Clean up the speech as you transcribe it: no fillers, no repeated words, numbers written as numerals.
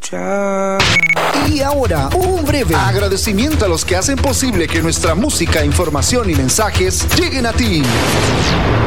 Y ahora, un breve agradecimiento a los que hacen posible que nuestra música, información y mensajes lleguen a ti.